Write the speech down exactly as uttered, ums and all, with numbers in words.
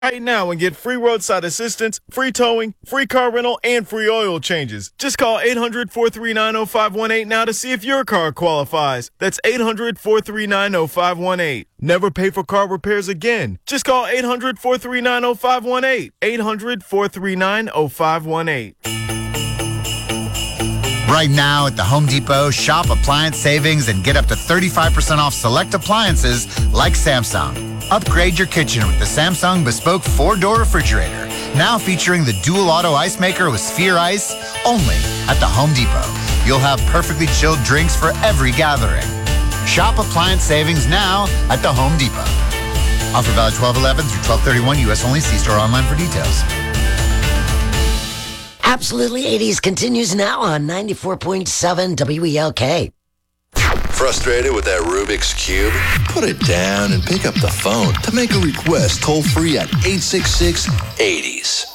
Right now and get free roadside assistance, free towing, free car rental, and free oil changes. Just call eight hundred, four three nine, oh five one eight now to see if your car qualifies. That's eight hundred, four three nine, oh five one eight. Never pay for car repairs again. Just call eight hundred, four three nine, oh five one eight. eight hundred, four three nine, oh five one eight. Right now at the Home Depot, shop appliance savings and get up to thirty-five percent off select appliances like Samsung. Upgrade your kitchen with the Samsung Bespoke four-door refrigerator, now featuring the dual auto ice maker with Sphere Ice, only at the Home Depot. You'll have perfectly chilled drinks for every gathering. Shop appliance savings now at the Home Depot. Offer valid twelve eleven through twelve thirty-one, U S only. See store online for details. Absolutely eighties continues now on ninety-four point seven W E L K. Frustrated with that Rubik's Cube? Put it down and pick up the phone to make a request toll-free at eight six six, eighties.